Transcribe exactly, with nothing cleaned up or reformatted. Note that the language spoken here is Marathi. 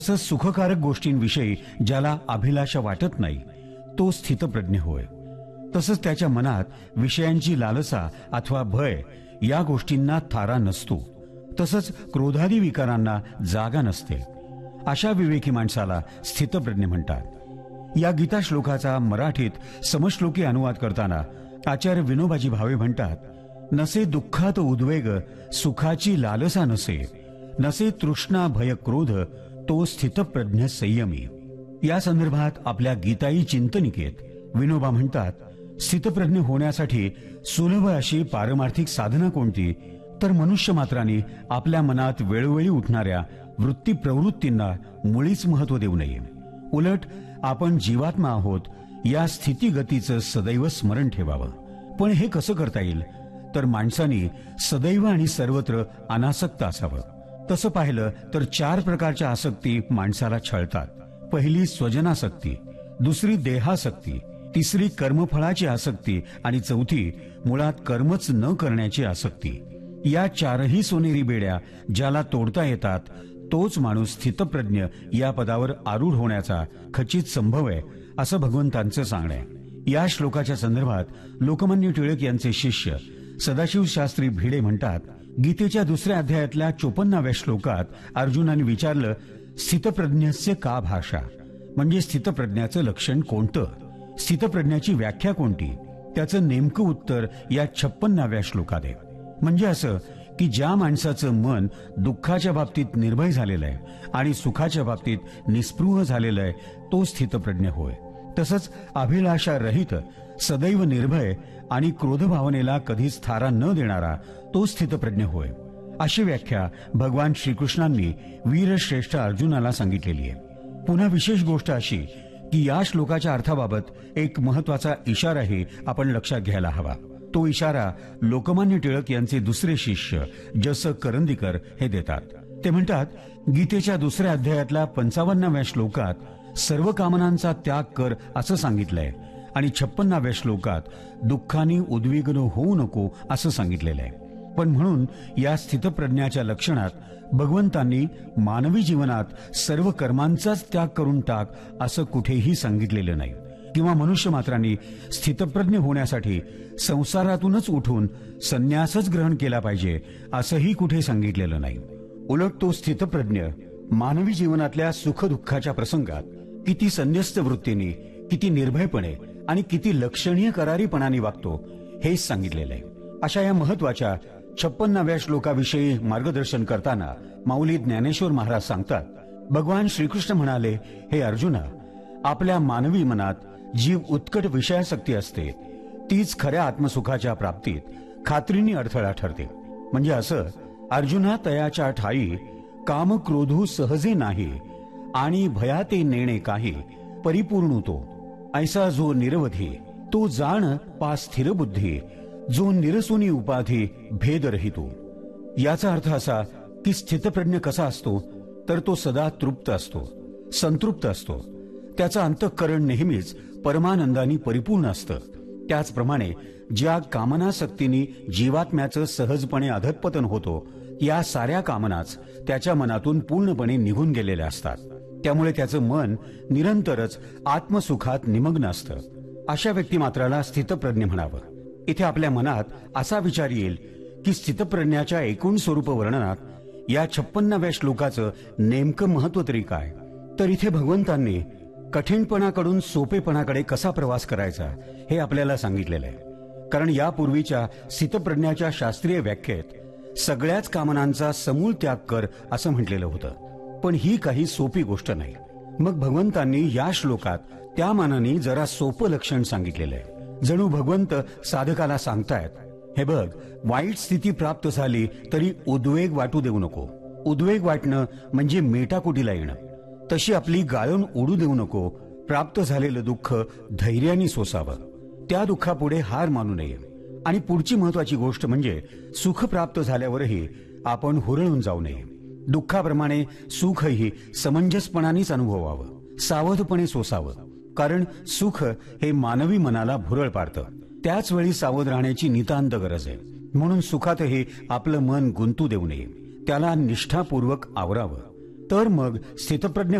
तसंच सुखकारक गोष्टींविषयी ज्याला अभिलाषा वाटत नाही तो स्थितप्रज्ञ होय. तसंच त्याच्या मनात विषयांची लालसा अथवा भय या गोष्टींना थारा नसतो. तसंच क्रोधादी विकारांना जागा नसते. अशा विवेकी माणसाला स्थितप्रज्ञ म्हणतात. या गीता श्लोकाचा मराठीत समश्लोकी अनुवाद करताना आचार्य विनोबाजी भावे म्हणतात, नसे दुःखात उद्वेग सुखाची लालसा नसे, नसे तृष्णा भय क्रोध तो स्थितप्रज्ञ संयमी. या संदर्भात आपल्या गीताई चिंतनिकेत विनोबा म्हणतात, स्थितप्रज्ञ होण्यासाठी सुलभ अशी पारमार्थिक साधना कोणती, तर मनुष्य मात्राने आपल्या मनात वेळोवेळी उठणाऱ्या वृत्ती प्रवृत्तींना मुळीच महत्व देऊ नये. उलट आपण जीवात्मा आहोत या स्थितीगतीचं सदैव स्मरण ठेवावं. पण हे कसं करता येईल, तर माणसानी सदैव आणि सर्वत्र अनासक्त असावं. तसं पाहिलं तर चार प्रकारच्या आसक्ती माणसाला छळतात. पहिली स्वजनासक्ती, दुसरी देहासक्ती, तिसरी कर्मफळाची आसक्ती आणि चौथी मुळात कर्मच न करण्याची आसक्ती. या चारही सोनेरी बेड्या ज्याला तोडता येतात तोच माणूस स्थितप्रज्ञ या पदावर आरूढ होण्याचा खचित संभव आहे, असं भगवंतांचं सांगणं आहे. या श्लोकाच्या संदर्भात लोकमान्य टिळक यांचे शिष्य सदाशिव शास्त्री भिडे म्हणतात, गीतेच्या दुसऱ्या अध्यायातल्या चोपन्नाव्या श्लोकात अर्जुनाने विचारलं, स्थितप्रज्ञस्य का भाषा, म्हणजे स्थितप्रज्ञाचं लक्षण कोणतं, स्थितप्रज्ञाची व्याख्या कोणती. त्याचं नेमकं उत्तर या छप्पन्नाव्या श्लोकात आहे. म्हणजे असं की ज्या माणसाचं मन दुःखाच्या बाबतीत निर्भय झालेलं आहे आणि सुखाच्या बाबतीत निस्पृह झालेलं आहे तो स्थितप्रज्ञ होय. तसंच अभिलाषा रहित सदैव निर्भय आणि क्रोधभावनेला कधीच थारा न देणारा तो स्थितप्रज्ञ होय. अशी व्याख्या भगवान श्रीकृष्णांनी वीरश्रेष्ठ अर्जुनाला सांगितलेली आहे. पुन्हा विशेष गोष्ट अशी की या श्लोकाच्या अर्थाबाबत एक महत्वाचा इशाराही आपण लक्षात घ्यायला हवा. तो इशारा लोकमान्य टिळक यांचे दुसरे शिष्य जस करंदीकर हे देतात. ते म्हणतात, गीतेच्या दुसऱ्या अध्यायातल्या पंचावन्नाव्या श्लोकात सर्व कामनांचा त्याग कर असं सांगितलंय आणि छप्पन्नाव्या श्लोकात दुःखाने उद्विग्न होऊ नको असं सांगितलेलं आहे. पण म्हणून या स्थितप्रज्ञाच्या लक्षणात भगवंतांनी मानवी जीवनात सर्व कर्मांचाच त्याग करून टाक असं कुठेही सांगितलेलं नाही, किंवा मनुष्य मात्रांनी स्थितप्रज्ञ होण्यासाठी संसारातूनच उठून संन्यासच ग्रहण केला पाहिजे असंही कुठे सांगितलेलं नाही. उलट तो स्थितप्रज्ञ मानवी जीवनातल्या सुखदुःखाच्या प्रसंगात किती संन्यस्त वृत्तीने, किती निर्भयपणे आणि किती लक्षणीय करारीपणाने वागतो हेच सांगितलेलं आहे. अशा या महत्वाच्या छप्पन्नाव्या श्लोकाविषयी मार्गदर्शन करताना माऊली ज्ञानेश्वर महाराज सांगतात, भगवान श्रीकृष्ण म्हणाले, हे अर्जुना, आपल्या मानवी मनात जी उत्कट विषयासक्ती असते तीच खऱ्या आत्मसुखाच्या प्राप्तीत खात्रीने अडथळा ठरते. म्हणजे असं, अर्जुना तयाच्या ठाई काम क्रोधू सहजे नाही आणि भयाते नेणे काही परिपूर्ण तो, ऐसा जो निरवधी तो जाण पा स्थिर बुद्धी, जो निरसुनी उपाधी भेद रहितो. याचा अर्थ असा की स्थितप्रज्ञ कसा असतो, तर तो सदा तृप्त असतो, संतृप्त असतो. त्याचं अंतःकरण नेहमीच परमानंदानी परिपूर्ण असतं. त्याचप्रमाणे ज्या कामनासक्तीने जीवात्म्याचं सहजपणे अधःपतन होतो या साऱ्या कामनाच त्याच्या मनातून पूर्णपणे निघून गेलेल्या असतात. त्यामुळे त्याचं मन निरंतरच आत्मसुखात निमग्न असतं. अशा व्यक्तिमात्राला स्थितप्रज्ञ म्हणावं. इथे आपल्या मनात असा विचार येईल की स्थितप्रज्ञाच्या एकूण स्वरूप वर्णनात या छप्पन्नाव्या श्लोकाचं नेमकं महत्व तरी काय. तर इथे भगवंतांनी कठीणपणाकडून सोपेपणाकडे कसा प्रवास करायचा हे आपल्याला सांगितलेलं आहे. कारण यापूर्वीच्या स्थितप्रज्ञाच्या शास्त्रीय व्याख्येत सगळ्याच कामनांचा समूळ त्याग कर असं म्हटलेलं होतं. पण ही काही सोपी गोष्ट नाही. मग भगवंतांनी या श्लोकात त्या मानाने जरा सोपं लक्षण सांगितलेलं आहे. जणू भगवंत साधकाला सांगतायत, हे बघ, वाईट स्थिती प्राप्त झाली तरी उद्वेग वाटू देऊ नको. उद्वेग वाटणं म्हणजे मेटाकुटीला येणं. तशी आपली गाळण उडू देऊ नको. प्राप्त झालेलं दुःख धैर्याने सोसावं. त्या दुःखापुढे हार मानू नये. आणि पुढची महत्वाची गोष्ट म्हणजे सुख प्राप्त झाल्यावरही आपण हुरळून जाऊ नये. दुःखाप्रमाणे सुखही समंजसपणानेच अनुभवावं, सावधपणे सोसावं. कारण सुख हे मानवी मनाला भुरळ पाडतं. त्याच वेळी सावध राहण्याची नितांत गरज आहे. म्हणून सुखातही आपलं मन गुंतू देऊ नये. त्याला निष्ठापूर्वक आवरावं. तर मग स्थितप्रज्ञ